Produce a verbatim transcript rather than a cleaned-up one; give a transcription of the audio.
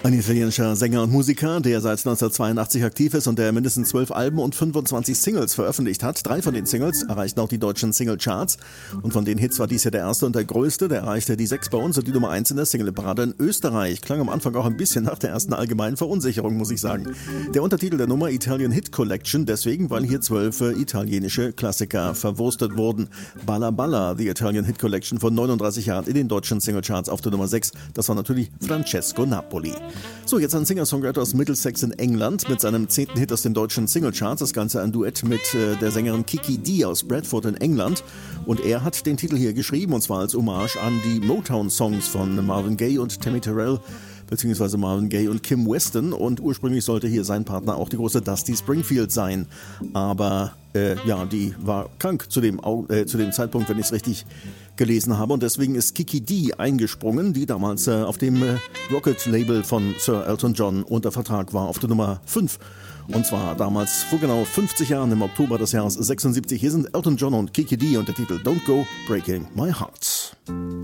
Ein italienischer Sänger und Musiker, der seit neunzehnhundertzweiundachtzig aktiv ist und der mindestens zwölf Alben und fünfundzwanzig Singles veröffentlicht hat. Drei von den Singles erreichten auch die deutschen Singlecharts. Und von den Hits war dies ja der erste und der größte. Der erreichte die sechs bei uns und die Nummer eins in der Singleparade in Österreich. Klang am Anfang auch ein bisschen nach der ersten allgemeinen Verunsicherung, muss ich sagen. Der Untertitel der Nummer Italian Hit Collection, deswegen, weil hier zwölf äh, italienische Klassiker verwurstet wurden. Balla Balla, The Italian Hit Collection von neununddreißig Jahren in den deutschen Singlecharts auf der Nummer sechs. Das war natürlich Francesco Napoli. So, jetzt ein Singer-Songwriter aus Middlesex in England mit seinem zehnten Hit aus den deutschen Singlecharts. Das Ganze ein Duett mit äh, der Sängerin Kiki Dee aus Bradford in England. Und er hat den Titel hier geschrieben, und zwar als Hommage an die Motown-Songs von Marvin Gaye und Tammy Terrell, beziehungsweise Marvin Gaye und Kim Weston. Und ursprünglich sollte hier sein Partner auch die große Dusty Springfield sein. Aber äh, ja, die war krank zu dem, äh, zu dem Zeitpunkt, wenn ich es richtig gelesen habe. Und deswegen ist Kiki Dee eingesprungen, die damals äh, auf dem äh, Rocket-Label von Sir Elton John unter Vertrag war, auf der Nummer fünf. Und zwar damals vor genau fünfzig Jahren im Oktober des Jahres sechsundsiebzig. Hier sind Elton John und Kiki Dee und der Titel Don't Go Breaking My Heart.